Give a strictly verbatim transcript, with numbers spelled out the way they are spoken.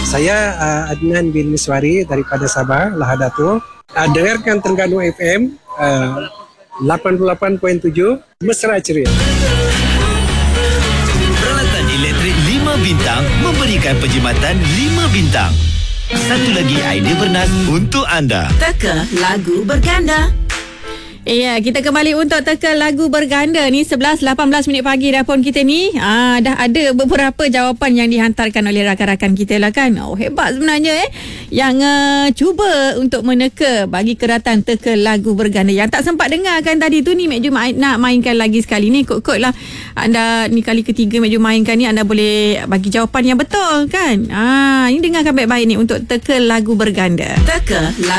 Saya uh, Adnan bin Miswari daripada Sabah, Lahadatul. Uh, dengarkan Terengganu F M uh, lapan puluh lapan perpuluhan tujuh, mesra ceria. Peralatan elektrik lima bintang memberikan perkhidmatan lima bintang. Satu lagi idea bernas untuk anda. Teka lagu berganda. Ya, kita kembali untuk teka lagu berganda ni sebelas lapan belas minit pagi dah pun kita ni. Ah, dah ada beberapa jawapan yang dihantarkan oleh rakan-rakan kita lah kan. Oh, hebat sebenarnya eh. Yang uh, cuba untuk meneka bagi keratan teka lagu berganda. Yang tak sempat dengarkan tadi tu ni Mek Ju main, nak mainkan lagi sekali ni. Kot-kot lah. Anda ni kali ketiga Mek Ju mainkan ni, anda boleh bagi jawapan yang betul kan. Ah, ini dengarkan baik-baik ni untuk teka lagu berganda. Teka lagu